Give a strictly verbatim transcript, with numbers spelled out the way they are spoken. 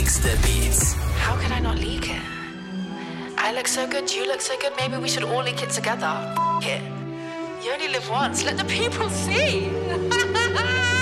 Gangster Beats. How can I not leak it? I look so good, you look so good, maybe we should all leak it together. F it. You only live once, let the people see.